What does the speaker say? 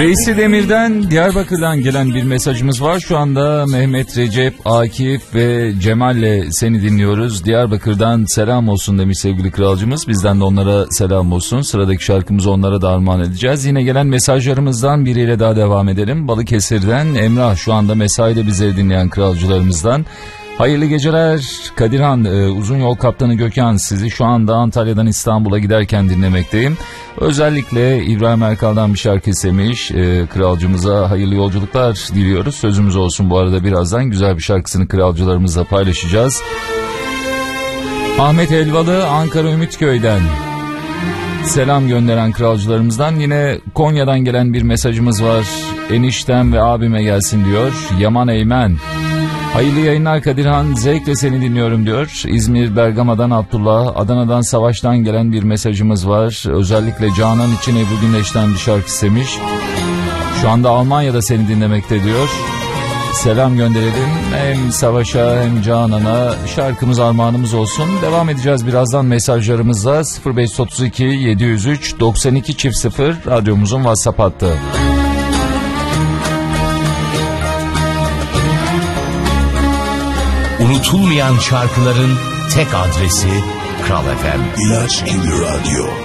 Veysi Demir'den, Diyarbakır'dan gelen bir mesajımız var. Şu anda Mehmet, Recep, Akif ve Cemal'le seni dinliyoruz. Diyarbakır'dan selam olsun demiş sevgili kralcımız. Bizden de onlara selam olsun. Sıradaki şarkımızı onlara da armağan edeceğiz. Yine gelen mesajlarımızdan biriyle daha devam edelim. Balıkesir'den Emrah, şu anda mesaide bizleri dinleyen kralcılarımızdan. Hayırlı geceler Kadirhan, uzun yol kaptanı Gökhan, sizi şu anda Antalya'dan İstanbul'a giderken dinlemekteyim. Özellikle İbrahim Erkal'dan bir şarkı istemiş, kralcımıza hayırlı yolculuklar diliyoruz. Sözümüz olsun, bu arada birazdan güzel bir şarkısını kralcılarımızla paylaşacağız. Ahmet Elvalı, Ankara Ümitköy'den selam gönderen kralcılarımızdan. Yine Konya'dan gelen bir mesajımız var. Eniştem ve abime gelsin diyor Yaman Eymen. Hayırlı yayınlar Kadirhan, zevkle seni dinliyorum diyor. İzmir Bergama'dan Abdullah, Adana'dan Savaş'tan gelen bir mesajımız var. Özellikle Canan için Ebru Gündeş'ten bir şarkı istemiş. Şu anda Almanya'da seni dinlemekte diyor. Selam gönderelim hem Savaş'a hem Canan'a, şarkımız armağanımız olsun. Devam edeceğiz birazdan mesajlarımızla. 0532 703 92 0 radyomuzun WhatsApp hattı. Unutulmayan şarkıların tek adresi Kral FM. İlaç gibi radyo.